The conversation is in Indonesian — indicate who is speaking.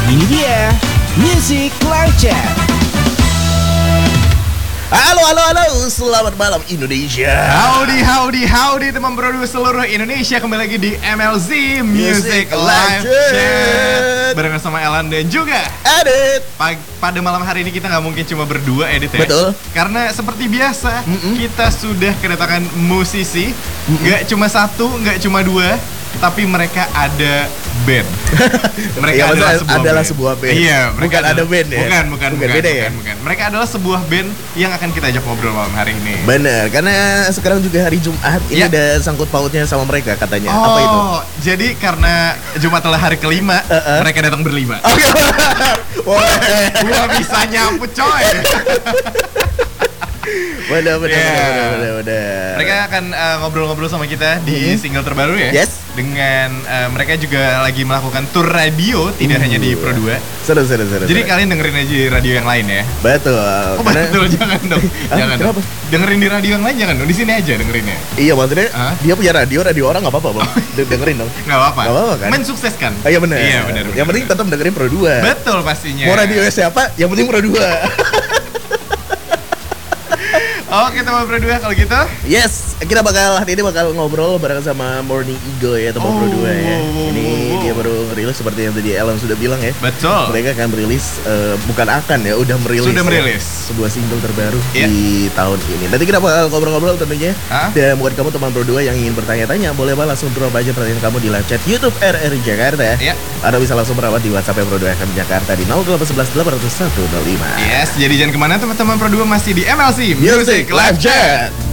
Speaker 1: Ini dia Music Live Chat. Halo, selamat malam Indonesia.
Speaker 2: Howdy teman produser seluruh Indonesia. Kembali lagi di MLZ Music Live Chat barengan sama Elan dan juga
Speaker 1: Adit.
Speaker 2: Pada malam hari ini kita nggak mungkin cuma berdua, Edit ya.
Speaker 1: Betul.
Speaker 2: Karena seperti biasa kita sudah kedatangan musisi. Nggak cuma satu, nggak cuma dua, tapi mereka ada band. Mereka
Speaker 1: adalah sebuah band.
Speaker 2: Iya, mereka
Speaker 1: bukan ada band ya.
Speaker 2: Bukan,
Speaker 1: beda ya.
Speaker 2: bukan. Mereka adalah sebuah band yang akan kita ajak ngobrol malam hari ini.
Speaker 1: Bener, karena sekarang juga hari Jumat. Ini ada sangkut pautnya sama mereka katanya.
Speaker 2: Oh,
Speaker 1: apa itu?
Speaker 2: Jadi karena Jumat adalah hari kelima, mereka datang berlima.
Speaker 1: Oke.
Speaker 2: Gua bisa nyambut coy.
Speaker 1: Bener.
Speaker 2: Mereka akan ngobrol-ngobrol sama kita di single terbaru ya.
Speaker 1: Yes.
Speaker 2: Dengan mereka juga lagi melakukan tour radio, tidak hanya di Pro 2.
Speaker 1: Seru.
Speaker 2: Jadi kalian dengerin aja di radio yang lain ya.
Speaker 1: Betul.
Speaker 2: Betul, jangan dong. Jangan dong.
Speaker 1: Kenapa?
Speaker 2: Dengerin di radio yang lain jangan dong. Di sini aja dengerinnya.
Speaker 1: Iya, maksudnya dia punya radio orang nggak apa-apa, Bang. Dengerin dong.
Speaker 2: Nggak apa-apa.
Speaker 1: Nggak apa-apa kan?
Speaker 2: Mensukseskan.
Speaker 1: Iya benar. Yang penting tetap dengerin Pro 2.
Speaker 2: Betul pastinya.
Speaker 1: Mau radio siapa? Yang penting Pro 2.
Speaker 2: Oke teman Pro 2 kalau gitu.
Speaker 1: Yes, kita hari ini bakal ngobrol bareng sama Morning Eagle ya, teman Pro 2 ya. Ini dia baru rilis seperti yang tadi Alan sudah bilang ya.
Speaker 2: Betul.
Speaker 1: Mereka akan merilis, udah merilis.
Speaker 2: Sudah merilis.
Speaker 1: Sebuah single terbaru di tahun ini. Nanti kita bakal ngobrol-ngobrol tentunya. Dan buat kamu teman Pro 2 yang ingin bertanya-tanya, boleh langsung drop aja pertanyaan kamu di live chat YouTube RRI Jakarta ya. Atau bisa langsung merawat di WhatsApp Pro 2 FM Jakarta di 0811 801 05.
Speaker 2: Yes, jadi jangan kemana teman-teman Pro 2, masih di MLZ
Speaker 1: Music Live Chat.